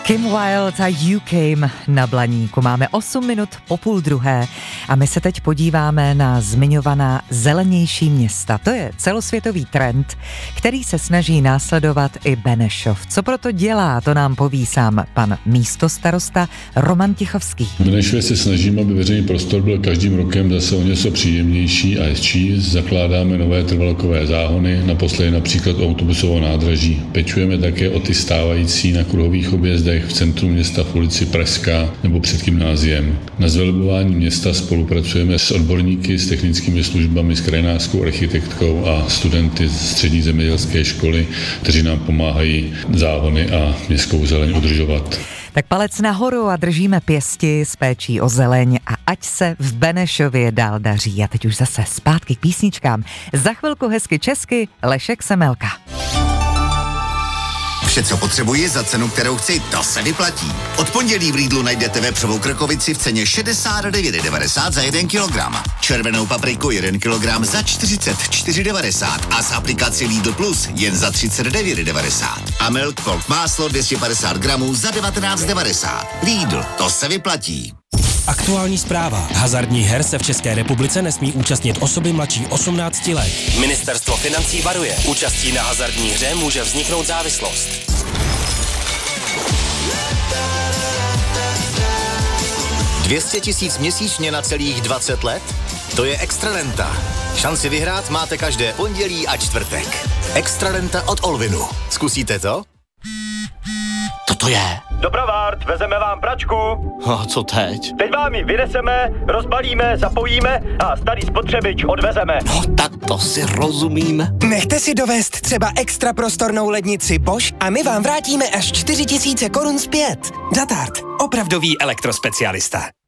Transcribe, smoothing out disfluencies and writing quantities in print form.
Kim Wilde a You Came na Blaníku. Máme 8 minut po 12 a my se teď podíváme na zmiňovaná zelenější města. To je celosvětový trend, který se snaží následovat i Benešov. Co proto dělá, to nám poví sám pan místostarosta Roman Tichovský. V Benešově se snažíme, aby veřejný prostor byl každým rokem zase o něco příjemnější a hezčí. Zakládáme nové trvalokové záhony, naposledy například autobusovou nádraží. Pečujeme také o ty stávající na kruhových objezdech v centru města v ulici Pražská nebo před gymnáziem. Na zvelebování města spolupracujeme s odborníky, s technickými službami, s krajinářskou architektkou a studenty z střední zemědělské školy, kteří nám pomáhají záhony a městskou zeleň udržovat. Tak palec nahoru a držíme pěsti s péčí o zeleň a ať se v Benešově dál daří. A teď už zase zpátky k písničkám. Za chvilku hezky česky Lešek Semelka. Vše, co potřebuji za cenu, kterou chci, to se vyplatí. Od pondělí v Lidlu najdete vepřovou krkovici v ceně 69,90 za 1 kilogram. Červenou papriku 1 kilogram za 44,90 a z aplikaci Lidl Plus jen za 39,90. A Milk Pork máslo 250 gramů za 19,90. Lidl, to se vyplatí. Aktuální zpráva. Hazardních her se v České republice nesmí účastnit osoby mladší 18 let. Ministerstvo financí varuje. Účastí na hazardní hře může vzniknout závislost. $200 000 měsíčně na celých 20 let? To je Extrarenta. Šanci vyhrát máte každé pondělí a čtvrtek. Extrarenta od Olvinu. Zkusíte to? To je. Dopravárt, vezeme vám pračku. A co teď? Teď vám ji vyneseme, rozbalíme, zapojíme a starý spotřebič odvezeme. No tak to si rozumíme. Nechte si dovést třeba extra prostornou lednici Bosch a my vám vrátíme až 4 000 korun zpět. Datart, opravdový elektrospecialista.